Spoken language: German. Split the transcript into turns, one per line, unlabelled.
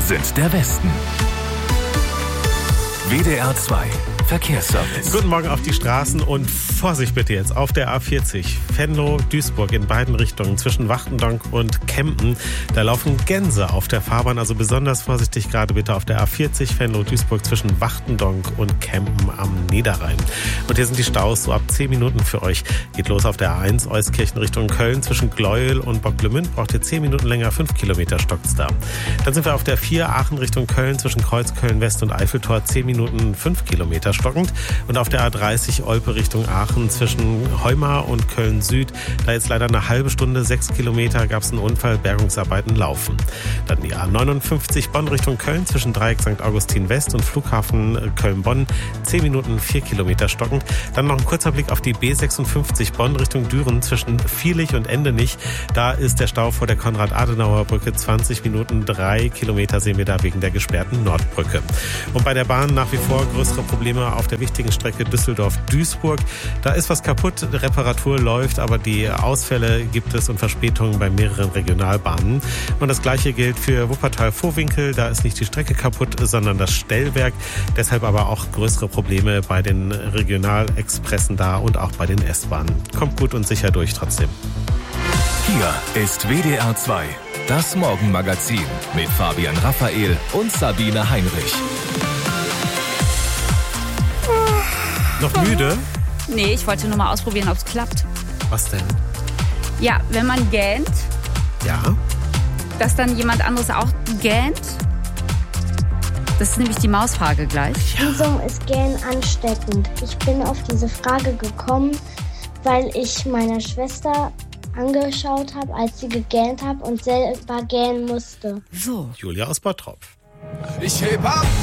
sind der Westen. WDR 2 Verkehrsservice.
Guten Morgen auf die Straßen und Vorsicht bitte jetzt auf der A40 Venlo-Duisburg in beiden Richtungen zwischen Wachtendonk und Kempen. Da laufen Gänse auf der Fahrbahn, also besonders vorsichtig gerade bitte auf der A40 Venlo-Duisburg zwischen Wachtendonk und Kempen am Niederrhein. Und hier sind die Staus so ab 10 Minuten für euch. Geht los auf der A1 Euskirchen Richtung Köln zwischen Gleuel und Bocklemünd. Braucht ihr 10 Minuten länger, 5 Kilometer stockt's da. Dann sind wir auf der 4 Aachen Richtung Köln zwischen Kreuzköln West und Eiffeltor 10 Minuten, 5 Kilometer stockend. Und auf der A30 Olpe Richtung Aachen zwischen Heumar und Köln Süd, da jetzt leider eine halbe Stunde, 6 Kilometer, gab es einen Unfall, Bergungsarbeiten laufen. Dann die A59 Bonn Richtung Köln zwischen Dreieck St. Augustin West und Flughafen Köln-Bonn, 10 Minuten, 4 Kilometer stockend. Dann noch ein kurzer Blick auf die B56 Bonn Richtung Düren zwischen Vierlich und Endenich. Da ist der Stau vor der Konrad-Adenauer-Brücke, 20 Minuten, 3 Kilometer sehen wir da wegen der gesperrten Nordbrücke. Und bei der Bahn nach wie vor größere Probleme auf der wichtigen Strecke Düsseldorf-Duisburg. Da ist was kaputt, Reparatur läuft, aber die Ausfälle gibt es und Verspätungen bei mehreren Regionalbahnen. Und das Gleiche gilt für Wuppertal-Vohwinkel. Da ist nicht die Strecke kaputt, sondern das Stellwerk. Deshalb aber auch größere Probleme bei den Regionalexpressen da und auch bei den S-Bahnen. Kommt gut und sicher durch trotzdem.
Hier ist WDR 2, das Morgenmagazin mit Fabian Raphael und Sabine Heinrich.
Noch müde?
Nee, ich wollte nur mal ausprobieren, ob es klappt.
Was denn?
Ja, wenn man gähnt,
Ja?
dass dann jemand anderes auch gähnt. Das ist nämlich die Mausfrage gleich.
Wieso ist Gähnen ansteckend? Ich bin auf diese Frage gekommen, weil ich meine Schwester angeschaut habe, als sie gegähnt hat und selber gähnen musste.
So.
Julia aus Bottrop.
Ich heb ab